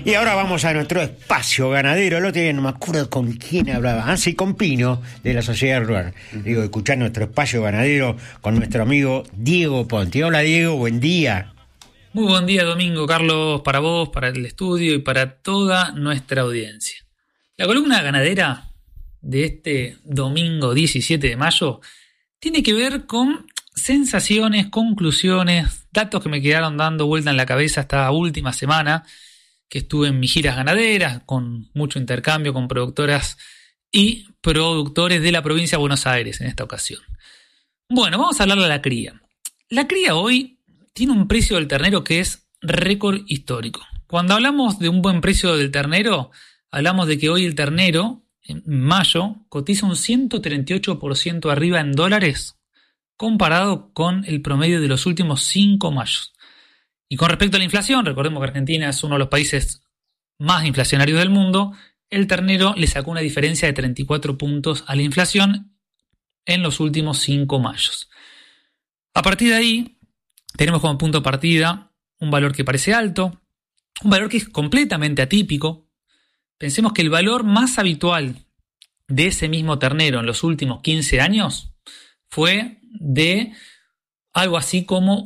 Y ahora vamos a nuestro espacio ganadero. El otro día no me acuerdo con quién hablaba. Sí, con Pino, de la Sociedad Rural. Digo, escuchar nuestro espacio ganadero con nuestro amigo Diego Ponti. Hola, Diego, buen día. Muy buen día, Domingo, Carlos, para vos, para el estudio y para toda nuestra audiencia. La columna ganadera de este domingo 17 de mayo tiene que ver con sensaciones, conclusiones, datos que me quedaron dando vuelta en la cabeza esta última semana que estuve en mis giras ganaderas, con mucho intercambio con productoras y productores de la provincia de Buenos Aires en esta ocasión. Bueno, vamos a hablar de la cría. La cría hoy tiene un precio del ternero que es récord histórico. Cuando hablamos de un buen precio del ternero, hablamos de que hoy el ternero, en mayo, cotiza un 138% arriba en dólares comparado con el promedio de los últimos 5 mayos. Y con respecto a la inflación, recordemos que Argentina es uno de los países más inflacionarios del mundo, el ternero le sacó una diferencia de 34 puntos a la inflación en los últimos 5 mayos. A partir de ahí, tenemos como punto de partida un valor que parece alto, un valor que es completamente atípico. Pensemos que el valor más habitual de ese mismo ternero en los últimos 15 años fue de algo así como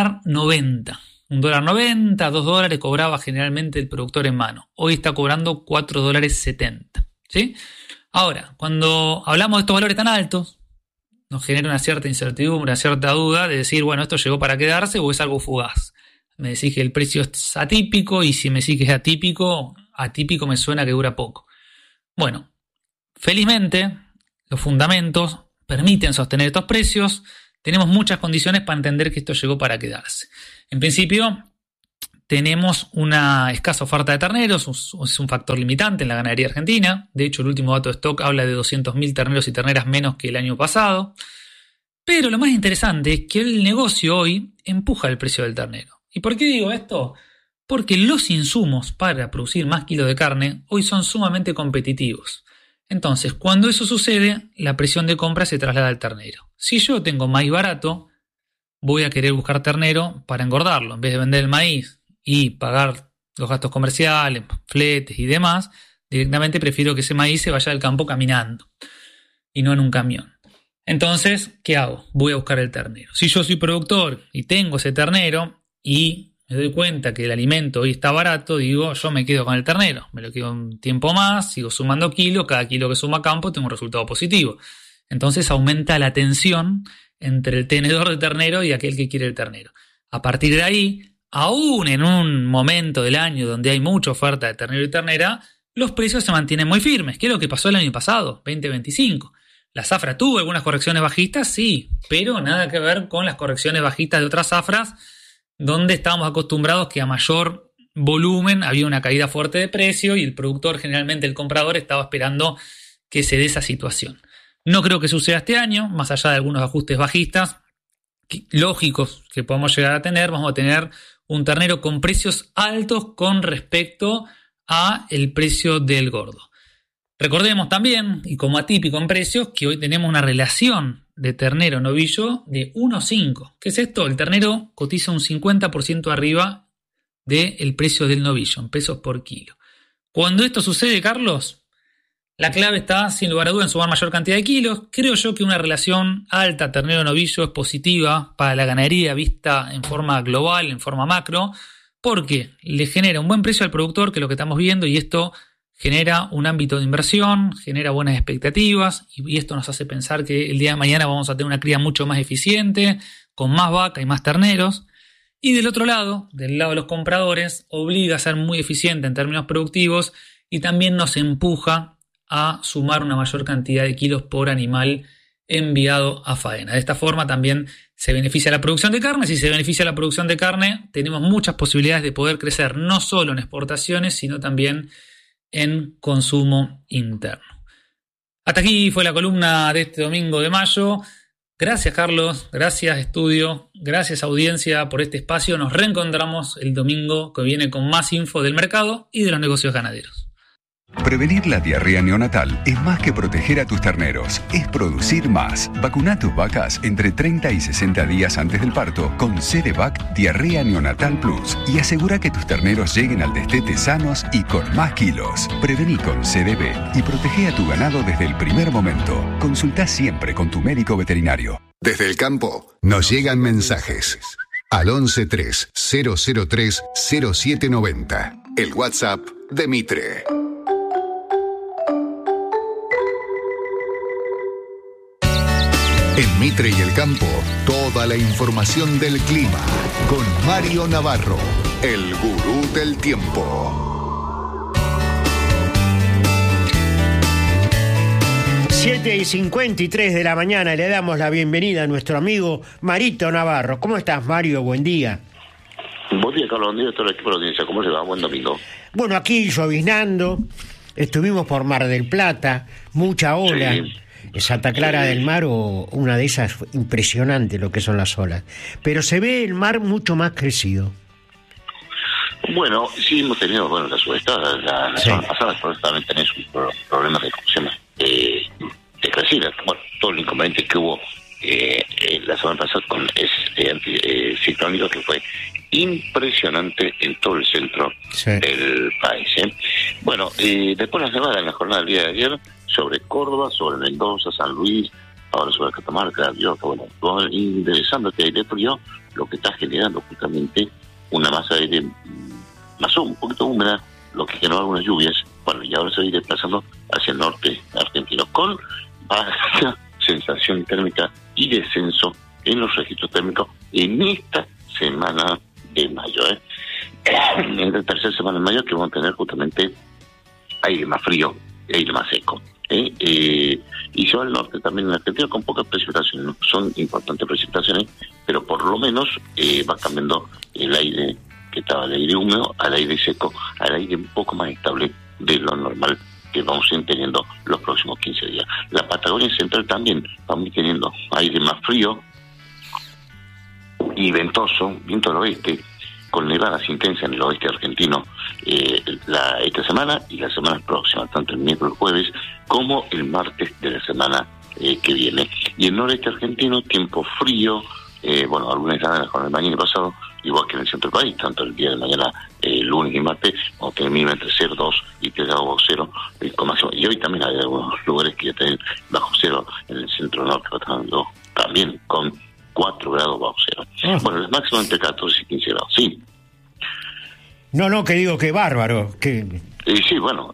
$1.90. $1.90, $2 cobraba generalmente el productor en mano. Hoy está cobrando $4.70. ¿Sí? Ahora, cuando hablamos de estos valores tan altos, nos genera una cierta incertidumbre, una cierta duda de decir, bueno, ¿esto llegó para quedarse o es algo fugaz? Me decís que el precio es atípico y si me decís que es atípico me suena que dura poco. Bueno, felizmente los fundamentos permiten sostener estos precios. Tenemos muchas condiciones para entender que esto llegó para quedarse. En principio, tenemos una escasa oferta de terneros, es un factor limitante en la ganadería argentina. De hecho, el último dato de stock habla de 200.000 terneros y terneras menos que el año pasado. Pero lo más interesante es que el negocio hoy empuja el precio del ternero. ¿Y por qué digo esto? Porque los insumos para producir más kilos de carne hoy son sumamente competitivos. Entonces, cuando eso sucede, la presión de compra se traslada al ternero. Si yo tengo maíz barato, voy a querer buscar ternero para engordarlo. En vez de vender el maíz y pagar los gastos comerciales, fletes y demás, directamente prefiero que ese maíz se vaya al campo caminando y no en un camión. Entonces, ¿qué hago? Voy a buscar el ternero. Si yo soy productor y tengo ese ternero y me doy cuenta que el alimento hoy está barato, digo, yo me quedo con el ternero. Me lo quedo un tiempo más, sigo sumando kilos, cada kilo que suma campo tengo un resultado positivo. Entonces aumenta la tensión entre el tenedor de ternero y aquel que quiere el ternero. A partir de ahí, aún en un momento del año donde hay mucha oferta de ternero y ternera, los precios se mantienen muy firmes. ¿Qué es lo que pasó el año pasado, 2025? La zafra tuvo algunas correcciones bajistas, sí, pero nada que ver con las correcciones bajistas de otras zafras, donde estábamos acostumbrados que a mayor volumen había una caída fuerte de precio y el productor, generalmente el comprador, estaba esperando que se dé esa situación. No creo que suceda este año, más allá de algunos ajustes bajistas lógicos que podamos llegar a tener, vamos a tener un ternero con precios altos con respecto a el precio del gordo. Recordemos también, y como atípico en precios, que hoy tenemos una relación de ternero novillo de 1,5. ¿Qué es esto? El ternero cotiza un 50% arriba del precio del novillo, en pesos por kilo. Cuando esto sucede, Carlos, la clave está, sin lugar a dudas, en sumar mayor cantidad de kilos. Creo yo que una relación alta ternero-novillo es positiva para la ganadería vista en forma global, en forma macro, porque le genera un buen precio al productor, que es lo que estamos viendo, y esto genera un ámbito de inversión, genera buenas expectativas, y esto nos hace pensar que el día de mañana vamos a tener una cría mucho más eficiente, con más vaca y más terneros. Y del otro lado, del lado de los compradores, obliga a ser muy eficiente en términos productivos y también nos empuja a sumar una mayor cantidad de kilos por animal enviado a faena. De esta forma también se beneficia la producción de carne. Si se beneficia la producción de carne, tenemos muchas posibilidades de poder crecer no solo en exportaciones, sino también en consumo interno. Hasta aquí fue la columna de este domingo de mayo. Gracias, Carlos, gracias, estudio, gracias, audiencia, por este espacio. Nos reencontramos el domingo que viene con más info del mercado y de los negocios ganaderos. Prevenir la diarrea neonatal es más que proteger a tus terneros, es producir más. Vacuna a tus vacas entre 30 y 60 días antes del parto con CDVac Diarrea Neonatal Plus y asegura que tus terneros lleguen al destete sanos y con más kilos. Prevení con CDB y protege a tu ganado desde el primer momento. Consulta siempre con tu médico veterinario. Desde el campo nos llegan mensajes al 113 003 0790. El WhatsApp de Mitre. En Mitre y el campo, toda la información del clima con Mario Navarro, el gurú del tiempo. 7:53 de la mañana, le damos la bienvenida a nuestro amigo Marito Navarro. ¿Cómo estás, Mario? Buen día. Buen día, Carlos. Buen día a todo el equipo de la audiencia. ¿Cómo se va? Buen domingo. Bueno, aquí lloviznando, estuvimos por Mar del Plata, mucha ola. Sí. Santa Clara del Mar o una de esas, impresionante lo que son las olas. Pero se ve el mar mucho más crecido. Bueno, sí hemos tenido, la subestada, la semana pasada, pero también tenés problemas de, ¿cómo se llama? De crecida. Bueno, todo el inconveniente que hubo la semana pasada con ese ciclónico que fue impresionante en todo el centro del país. Bueno, después la semana, en la jornada del día de ayer, sobre Córdoba, sobre Mendoza, San Luis, ahora sobre Catamarca, Biorca, todo ingresando este aire frío, lo que está generando justamente una masa de aire más un poquito húmeda, lo que generó algunas lluvias, y ahora se va a ir desplazando hacia el norte argentino, con baja sensación térmica y descenso en los registros térmicos en esta semana de mayo. En la tercera semana de mayo que vamos a tener justamente aire más frío, aire más seco. Y se va al norte también en Argentina con pocas precipitaciones, no son importantes precipitaciones, pero por lo menos va cambiando el aire que estaba el aire húmedo al aire seco, al aire un poco más estable de lo normal que vamos a ir teniendo los próximos 15 días. La Patagonia Central también vamos a ir teniendo aire más frío y ventoso, viento del oeste, con nevadas intensas en el oeste argentino esta semana y la semana próxima, tanto el miércoles, jueves, como el martes de la semana que viene. Y el noreste argentino, tiempo frío, algunas heladas con el mañana pasado, igual que en el centro del país, tanto el día de mañana, lunes y martes, vamos a tener mínima entre 0,2 y 3 grados bajo cero, con máximo. Y hoy también hay algunos lugares que ya tienen bajo cero en el centro norte, también con 4 grados bajo cero. Bueno, el máximo entre 14 y 15 grados, sí. No, que digo que bárbaro. Sí,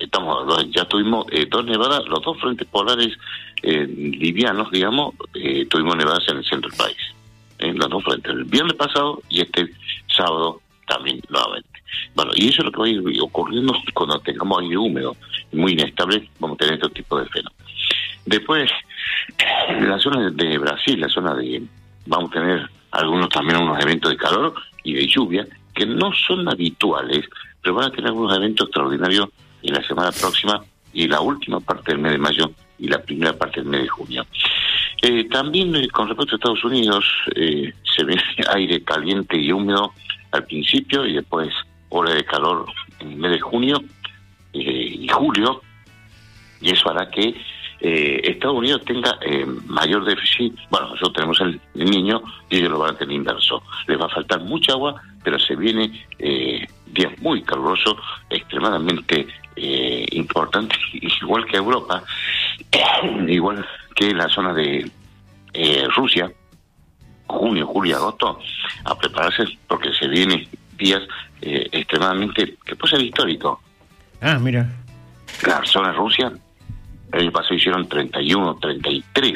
ya tuvimos dos nevadas, los dos frentes polares livianos, digamos, tuvimos nevadas en el centro del país. Los dos frentes, el viernes pasado y este sábado también nuevamente. Bueno, y eso es lo que va a ir ocurriendo cuando tengamos aire húmedo, muy inestable, vamos a tener este tipo de fenómenos. Después, en la zona de Brasil, vamos a tener unos eventos de calor y de lluvia que no son habituales, pero van a tener algunos eventos extraordinarios en la semana próxima y la última parte del mes de mayo y la primera parte del mes de junio. También con respecto a Estados Unidos, se ve aire caliente y húmedo al principio y después ola de calor en el mes de junio y julio, y eso hará que Estados Unidos tenga mayor déficit. Nosotros tenemos el Niño y ellos lo van a tener inverso. Les va a faltar mucha agua, pero se viene días muy calurosos, extremadamente importantes, igual que Europa, igual que la zona de Rusia, junio, julio, agosto, a prepararse porque se vienen días extremadamente, que puede ser histórico. Mira. La zona de Rusia, el año pasado hicieron 31, 33,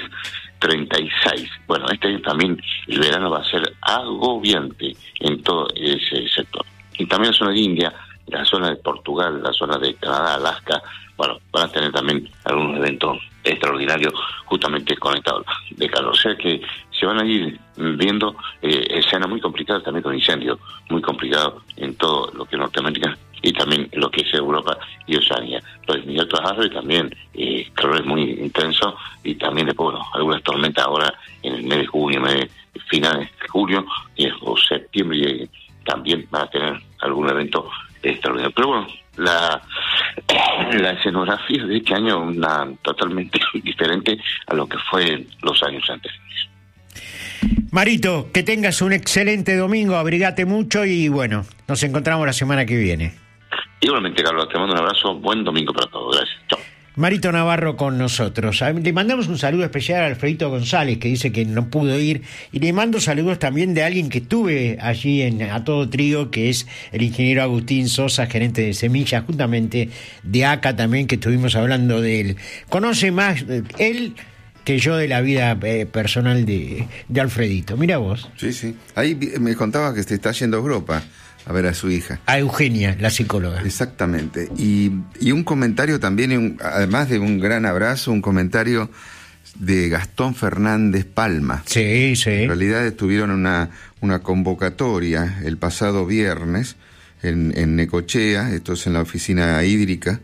36. Bueno, este año también el verano va a ser agobiante en todo ese sector. Y también la zona de India, la zona de Portugal, la zona de Canadá, Alaska, van a tener también algunos eventos extraordinarios justamente conectados de calor. O sea que se van a ir viendo escenas muy complicadas también con incendios, muy complicados en todo lo que es Norteamérica y también lo que es Europa y Oceanía. Los inmediatos árabes también, calores muy intensos y también después, algunas tormentas ahora en el mes de junio, finales de julio o septiembre, y también van a tener algún evento extraordinario. Pero bueno, la escenografía de este año una totalmente diferente a lo que fue los años anteriores. Marito, que tengas un excelente domingo, abrigate mucho y bueno, nos encontramos la semana que viene. Igualmente, Carlos, te mando un abrazo, buen domingo para todos, gracias, chao. Marito Navarro con nosotros. Le mandamos un saludo especial a Alfredito González, que dice que no pudo ir, y le mando saludos también de alguien que estuve allí a todo trío, que es el ingeniero Agustín Sosa, gerente de Semillas, justamente de ACA también, que estuvimos hablando de él. Conoce más él que yo de la vida personal de Alfredito. Mira vos. Sí. Ahí me contaba que se está yendo a Europa a ver a su hija. A Eugenia, la psicóloga. Exactamente. Y un comentario también, además de un gran abrazo, un comentario de Gastón Fernández Palma. Sí. En realidad estuvieron una convocatoria el pasado viernes en Necochea, esto es en la oficina hídrica,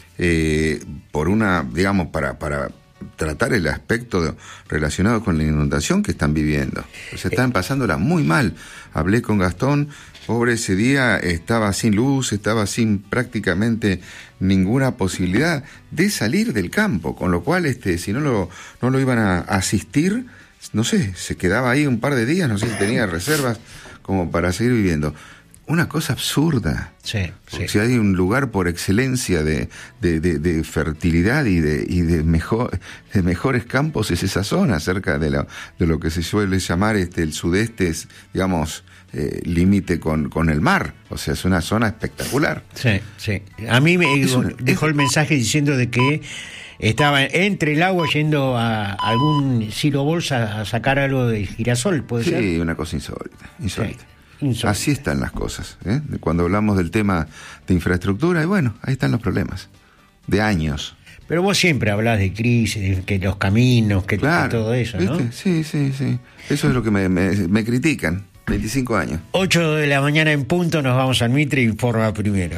por para tratar el aspecto relacionado con la inundación que están viviendo. O sea, están pasándola muy mal. Hablé con Gastón, pobre, ese día estaba sin luz, estaba sin prácticamente ninguna posibilidad de salir del campo, con lo cual si no lo iban a asistir, no sé, se quedaba ahí un par de días, no sé si tenía reservas como para seguir viviendo. Una cosa absurda. Sí. Si hay un lugar por excelencia de fertilidad y de mejores campos, es esa zona, cerca de lo que se suele llamar el sudeste, es, digamos, límite con el mar. O sea, es una zona espectacular. Sí. A mí me dejó el mensaje diciendo de que estaba entre el agua yendo a algún silo bolsa a sacar algo de girasol, ¿puede ser? Sí, una cosa insólita. Sí. Así están las cosas, cuando hablamos del tema de infraestructura, y bueno, ahí están los problemas, de años. Pero vos siempre hablás de crisis, de que los caminos, que claro, todo eso, ¿no? ¿viste? Sí. Eso es lo que me critican, 25 años. 8 de la mañana en punto, nos vamos al Mitre, informa primero.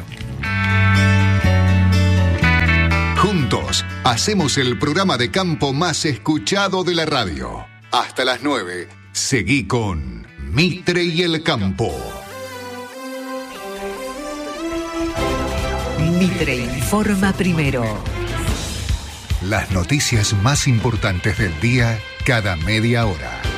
Juntos, hacemos el programa de campo más escuchado de la radio. Hasta las 9, seguí con Mitre y el Campo. Mitre informa primero. Las noticias más importantes del día cada media hora.